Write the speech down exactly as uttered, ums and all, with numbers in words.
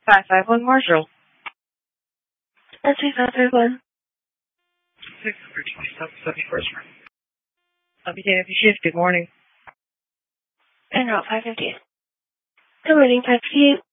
five five one Marshall. That's six five five one. six hundred twenty-seven seventy-first. I'll be there every shift. Good morning. And route five fifty. Good morning, five fifty-eight.